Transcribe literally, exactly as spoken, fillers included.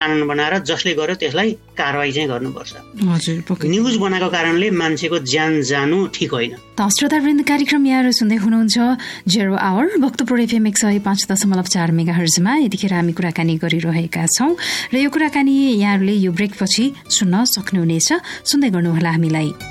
कानुन बनाएर जसले गर्यो त्यसलाई कारवाही चाहिँ गर्नुपर्छ। हजुर, न्युज बनाएको कारणले मान्छेको ज्यान जानु ठिक होइन। त श्रोतावृन्द, कार्यक्रम यहाँहरू सुन्दै हुनुहुन्छ जेरो आवर भक्तपुर एफएम एक सय पाँच दशमलव चार मेगा हर्जमा। यतिखेर हामी कुराकानी गरिरहेका छौं र यो कुराकानी यहाँहरूले यो ब्रेकपछि सुन्न सक्नुहुनेछ। सुन्दै गर्नुहोला हामीलाई।